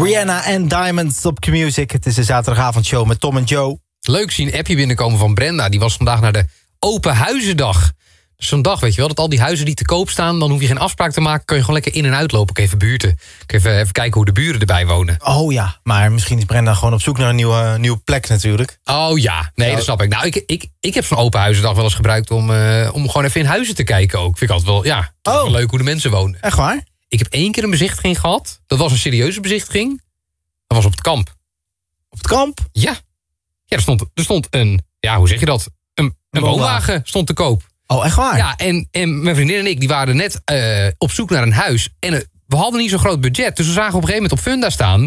Rihanna en Diamonds op Q-Music. Het is de zaterdagavondshow met Tom en Joe. Leuk zien een appje binnenkomen van Brenda. Die was vandaag naar de Open Huizendag. Dus zo'n dag, weet je wel, dat al die huizen die te koop staan... dan hoef je geen afspraak te maken, kun je gewoon lekker in- en uitlopen. Kun je even buurten. Kun je even kijken hoe de buren erbij wonen. Oh ja, maar misschien is Brenda gewoon op zoek naar een nieuwe plek natuurlijk. Oh ja, nee, dat snap ik. Nou, ik heb zo'n Open Huizendag wel eens gebruikt... om gewoon even in huizen te kijken ook. Vind ik altijd wel, ja, wel leuk hoe de mensen wonen. Echt waar? Ik heb 1 keer een bezichtiging gehad. Dat was een serieuze bezichtiging. Dat was op het kamp. Op het kamp? Ja. Ja, er stond een, ja, hoe zeg je dat? Een woonwagen stond te koop. Oh, echt waar? Ja, en mijn vriendin en ik, die waren net op zoek naar een huis. En we hadden niet zo'n groot budget. Dus we zagen op een gegeven moment op Funda staan...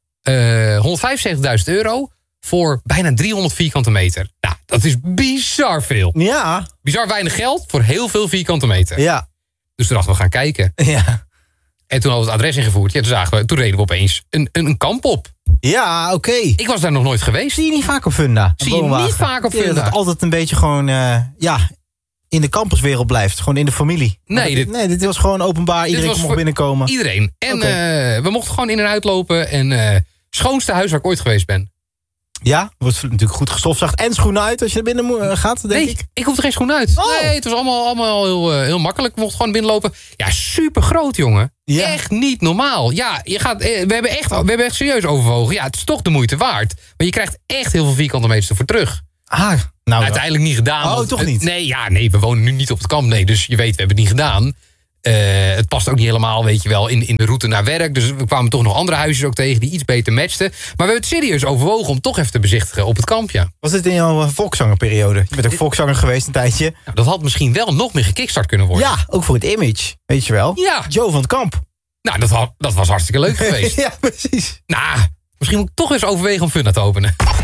€175.000 voor bijna 300 vierkante meter. Nou, dat is bizar veel. Ja. Bizar weinig geld voor heel veel vierkante meter. Ja. Dus toen dachten we gaan kijken. Ja. En toen hadden we het adres ingevoerd. Ja, toen reden we opeens een kamp op. Ja, oké. Ik was daar nog nooit geweest. Zie je niet vaak op Funda? Zie je niet vaak op Funda? Dat het altijd een beetje gewoon, in de campuswereld blijft. Gewoon in de familie. Nee, dit was gewoon openbaar. Iedereen mocht binnenkomen. Iedereen. En we mochten gewoon in en uitlopen. En schoonste huis waar ik ooit geweest ben. Ja, wordt natuurlijk goed gestofzuigd. En schoenen uit als je er binnen gaat, denk ik. Ik hoefde geen schoenen uit. Oh. Nee, het was allemaal heel makkelijk. We mochten gewoon binnenlopen. Ja, super groot, jongen. Ja. Echt niet normaal. Ja, we hebben echt serieus overwogen. Ja, het is toch de moeite waard. Maar je krijgt echt heel veel vierkante meters ervoor terug. Nou, uiteindelijk niet gedaan. Oh, toch niet? Nee, we wonen nu niet op het kamp. Nee, dus je weet, we hebben het niet gedaan. Het past ook niet helemaal, weet je wel, in de route naar werk. Dus we kwamen toch nog andere huisjes ook tegen die iets beter matchten. Maar we hebben het serieus overwogen om toch even te bezichtigen op het kamp, ja. Was dit in jouw volkszangerperiode? Je bent ook volkszanger geweest een tijdje. Nou, dat had misschien wel nog meer gekickstart kunnen worden. Ja, ook voor het image, weet je wel. Ja. Joe van het Kamp. Nou, dat was hartstikke leuk geweest. Ja, precies. Nou, misschien moet ik toch eens overwegen om Funda te openen.